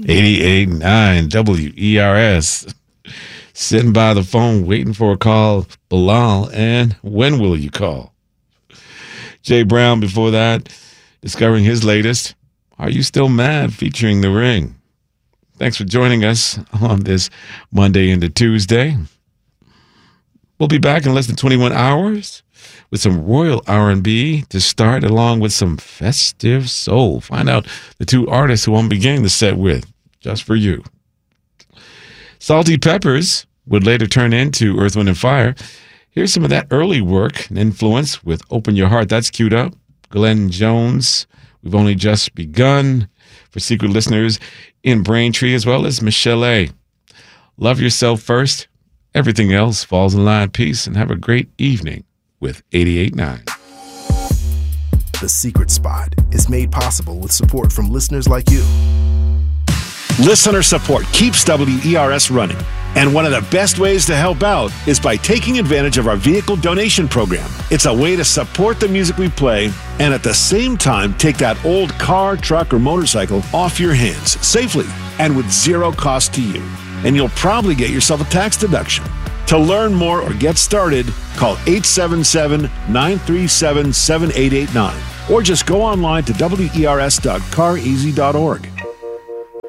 88.9 WERS. Sitting by the phone waiting for a call, Bilal, and when will you call? Jay Brown before that, discovering his latest, Are You Still Mad, featuring The Ring. Thanks for joining us on this Monday into Tuesday. We'll be back in less than 21 hours with some royal R&B to start, along with some festive soul. Find out the two artists who I'm beginning the set with, just for you. Salty Peppers would later turn into Earth, Wind & Fire. Here's some of that early work and influence with Open Your Heart. That's queued up. Glenn Jones, We've Only Just Begun. For secret listeners in Braintree, as well as Michelle A. Love yourself first. Everything else falls in line. Peace, and have a great evening with 88.9. The Secret Spot is made possible with support from listeners like you. Listener support keeps WERS running. And one of the best ways to help out is by taking advantage of our vehicle donation program. It's a way to support the music we play and at the same time take that old car, truck, or motorcycle off your hands safely and with zero cost to you. And you'll probably get yourself a tax deduction. To learn more or get started, call 877-937-7889 or just go online to wers.careasy.org.